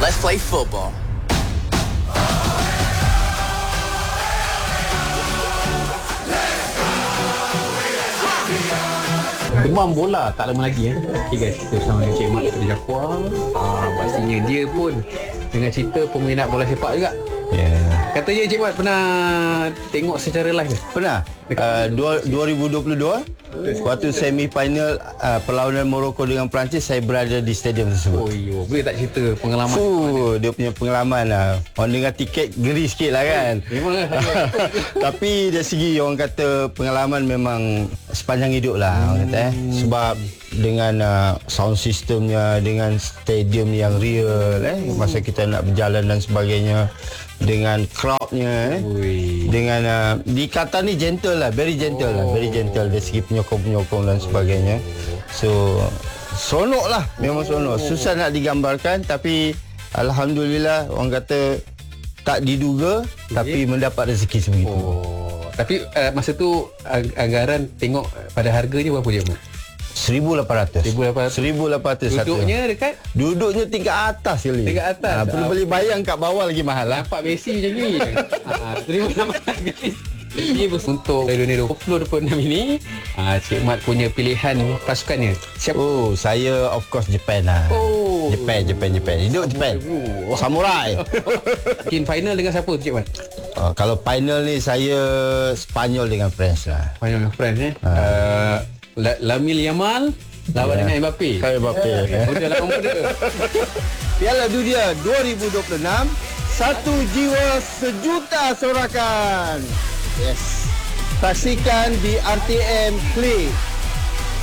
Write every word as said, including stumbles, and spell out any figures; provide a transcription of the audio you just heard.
Let's play football. Demam bola tak lama lagi eh. Okay guys, kita bersama dengan Cik Mat daripada Jaguar. Ah, pastinya dia pun dengan cerita peminat bola sepak juga. Ya. Yeah. Katanya Cik Mat pernah tengok secara live ke? Pernah. Uh, dua ribu dua puluh dua waktu semi final uh, perlawanan Morocco dengan Perancis, saya berada di stadium tersebut. Oh yo, boleh tak cerita pengalaman? Fuh, dia punya pengalaman lah. Orang dengan tiket geri sikit lah kan. Memang lah. Tapi dari segi orang kata pengalaman memang sepanjang hidup lah hmm. orang kata eh. Sebab dengan uh, sound systemnya, dengan stadium yang real eh, masa kita nak berjalan dan sebagainya, dengan crowdnya eh, dengan uh, di Qatar ni gentle lah, very gentle oh. lah, very gentle dari segi penyokong-penyokong dan sebagainya. So seronok lah, memang seronok. Susah nak digambarkan, tapi alhamdulillah orang kata tak diduga okay. tapi mendapat rezeki sebegitu. Oh. Tapi uh, masa tu ag- anggaran tengok pada harganya berapa je Mat? seribu lapan ratus. seribu lapan ratus. Duduknya satu. Dekat? Duduknya tingkat atas sekali. Tingkat atas. Ha, perlu beli bayang kat bawah lagi mahal lah. Nampak Messi macam ni. Ha, seribu lapan ratus. Jadi untuk dunia dua puluh dua puluh enam ini, ha, Cik Mat punya pilihan pasukannya. Siapa? Oh, saya of course Japan lah. Oh. Japan, Japan, Japan. Hidup Japan. Oh. Samurai. Mungkin final dengan siapa Cik Mat? Uh, kalau final ni saya Spanyol dengan France lah. Spanyol dengan France eh. Ha. Uh, Lamil Yamal lawan yeah. dengan Mbappe. Kaya Mbappe. Yeah. Muda lawan muda. Piala Dunia dua ribu dua puluh enam, satu jiwa sejuta sorakan. Yes. Saksikan di R T M Play.